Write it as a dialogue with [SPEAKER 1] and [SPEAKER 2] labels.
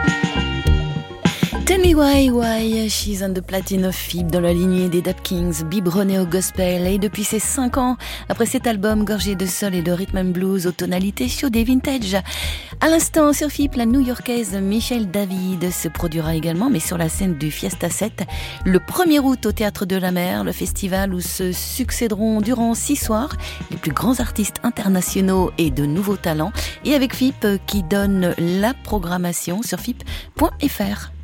[SPEAKER 1] Tell Me Why She's on the Platine of Phoebe dans la lignée des Dap Kings, biberonné au gospel. Et depuis ses 5 ans, après cet album gorgé de soul et de rhythm and blues aux tonalités chaudes et vintage. À l'instant, sur Phoebe, la new-yorkaise Michelle David se produira également, mais sur la scène du Fiesta 7, le 1er août au Théâtre de la Mer, le festival où se succéderont durant 6 soirs les plus grands artistes internationaux et de nouveaux talents. Et avec Phoebe qui donne la programmation sur phip.fr.